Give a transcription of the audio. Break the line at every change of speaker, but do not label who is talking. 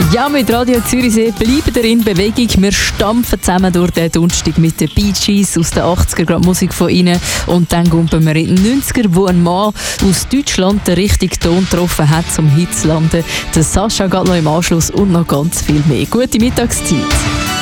Ja, mit Radio Zürichsee bleiben wir in Bewegung. Wir stampfen zusammen durch den Donnerstag mit den Bee Gees aus den 80er, gerade Musik von ihnen. Und dann gumpen wir in den 90er, wo ein Mann aus Deutschland den richtigen Ton getroffen hat, zum Hit zu landen. Der Sascha geht noch im Anschluss und noch ganz viel mehr. Gute Mittagszeit.